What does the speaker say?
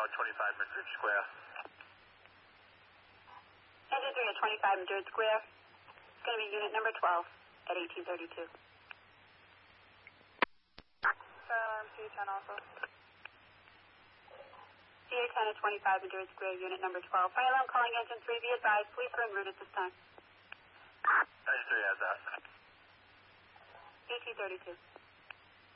25 Madrid Square. Engine 3 at 25 Madrid Square. It's going to be unit number 12 at 1832. Alarm CA10 also. CA10 at 25 Madrid Square, unit number 12. Fire alarm calling engine 3. Be advised, police are en route at this time. Engine 3 has that. 1832.